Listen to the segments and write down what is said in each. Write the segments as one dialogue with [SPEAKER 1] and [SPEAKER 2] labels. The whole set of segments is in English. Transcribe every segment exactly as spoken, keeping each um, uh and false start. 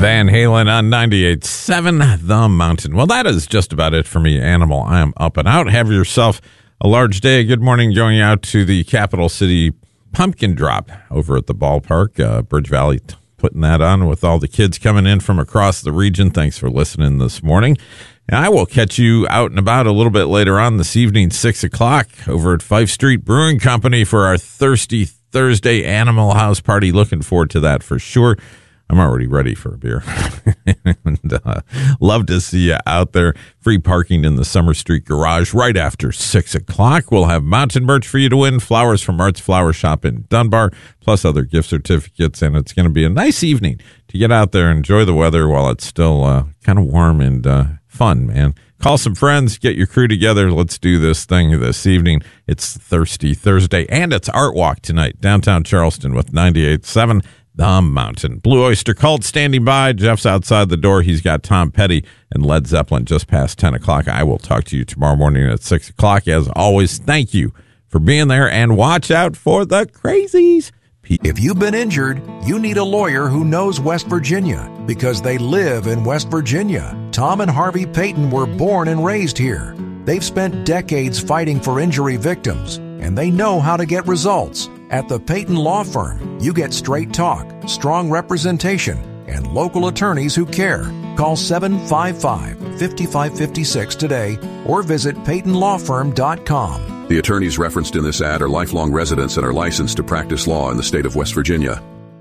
[SPEAKER 1] Van Halen on ninety-eight point seven The Mountain. Well, that is just about it for me, Animal. I am up and out. Have yourself a large day. Good morning. Going out to the Capital City Pumpkin Drop over at the ballpark. Uh, Bridge Valley t- putting that on with all the kids coming in from across the region. Thanks for listening this morning. And I will catch you out and about a little bit later on this evening, six o'clock, over at Fife Street Brewing Company for our Thirsty Thursday Animal House Party. Looking forward to that for sure. I'm already ready for a beer. and uh, love to see you out there. Free parking in the Summer Street Garage right after six o'clock. We'll have mountain merch for you to win, flowers from Art's Flower Shop in Dunbar, plus other gift certificates. And it's going to be a nice evening to get out there and enjoy the weather while it's still uh, kind of warm and uh, fun, man. Call some friends, get your crew together. Let's do this thing this evening. It's Thirsty Thursday, and it's Art Walk tonight, downtown Charleston with ninety-eight point seven The Mountain. Blue Oyster Cult standing by. Jeff's outside the door. He's got Tom Petty and Led Zeppelin just past ten o'clock. I will talk to you tomorrow morning at six o'clock. As always, thank you for being there, and watch out for the crazies.
[SPEAKER 2] If you've been injured, you need a lawyer who knows West Virginia because they live in West Virginia. Tom and Harvey Payton were born and raised here. They've spent decades fighting for injury victims, and they know how to get results. At the Payton Law Firm, you get straight talk, strong representation, and local attorneys who care. Call seven five five, five five five six today or visit payton law firm dot com.
[SPEAKER 3] The attorneys referenced in this ad are lifelong residents and are licensed to practice law in the state of West Virginia.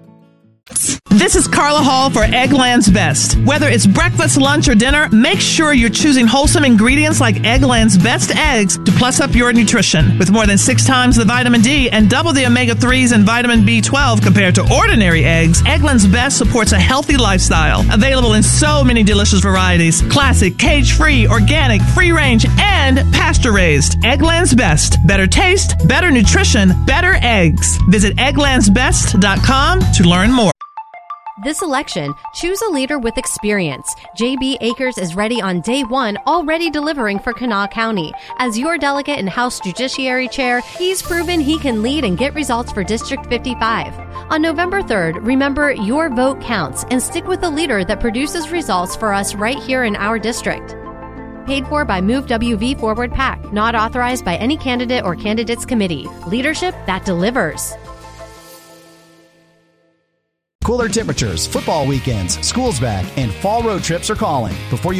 [SPEAKER 4] This is Carla Hall for Eggland's Best. Whether it's breakfast, lunch, or dinner, make sure you're choosing wholesome ingredients like Eggland's Best eggs to plus up your nutrition. With more than six times the vitamin D and double the omega threes and vitamin B twelve compared to ordinary eggs, Eggland's Best supports a healthy lifestyle. Available in so many delicious varieties: classic, cage-free, organic, free-range, and pasture-raised. Eggland's Best. Better taste, better nutrition, better eggs. Visit egglands best dot com to learn more.
[SPEAKER 5] This election, choose a leader with experience. J B. Akers is ready on day one, already delivering for Kanawha County. As your delegate and House Judiciary Chair, he's proven he can lead and get results for District fifty-five. On November third, remember your vote counts and stick with a leader that produces results for us right here in our district. Paid for by Move W V Forward PAC. Not authorized by any candidate or candidates committee. Leadership that delivers.
[SPEAKER 6] Cooler temperatures, football weekends, school's back, and fall road trips are calling. Before you